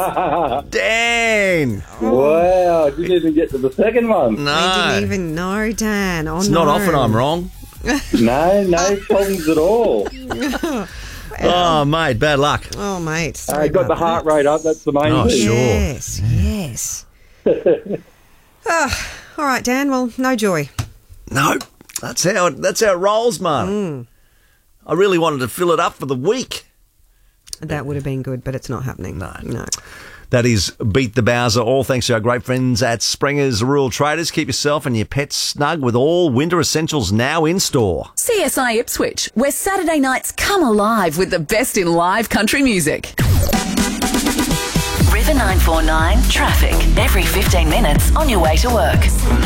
Dan. Wow, didn't even get to the second one. No. I didn't even know, Dan. Oh, It's no. not often I'm wrong. No problems at all. Oh, mate, bad luck. Oh, mate. I got the heart rate up, that's the main Oh, thing. sure. Yes. All right, Dan. Well, no joy. No, that's how it rolls, man. I really wanted to fill it up for the week. That would have been good, but it's not happening. No. That is Beat the Bowser, all thanks to our great friends at Springer's Rural Traders. Keep yourself and your pets snug with all winter essentials now in store. CSI Ipswich, where Saturday nights come alive with the best in live country music. River 949 traffic every 15 minutes on your way to work.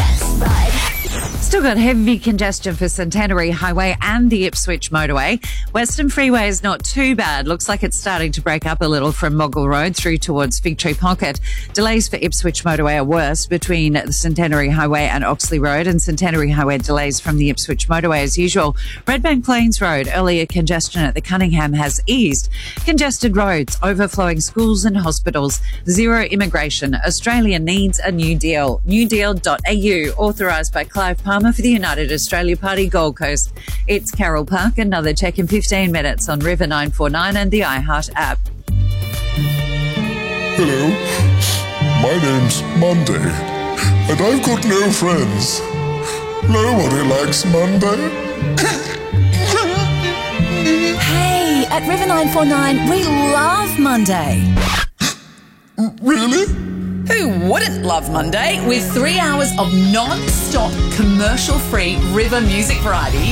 Still got heavy congestion for Centenary Highway and the Ipswich Motorway. Western Freeway is not too bad. Looks like it's starting to break up a little from Moggle Road through towards Fig Tree Pocket. Delays for Ipswich Motorway are worse between the Centenary Highway and Oxley Road, and Centenary Highway delays from the Ipswich Motorway as usual. Redbank Plains Road, earlier congestion at the Cunningham has eased. Congested roads, overflowing schools and hospitals. Zero immigration. Australia needs a new deal. newdeal.au, authorised by Clive Palmer for the United Australia Party Gold Coast. It's Carol Park. Another check in 15 minutes on River 949 and the iHeart app. Hello, my name's Monday, and I've got no friends. Nobody likes Monday. Hey, at River 949, we love Monday. Really? Who wouldn't love Monday? With 3 hours of non-stop commercial-free River music variety